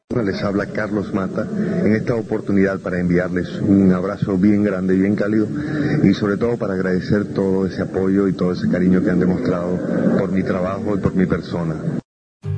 Les habla Carlos Mata en esta oportunidad para enviarles un abrazo bien grande, bien cálido y sobre todo para agradecer todo ese apoyo y todo ese cariño que han demostrado por mi trabajo y por mi persona.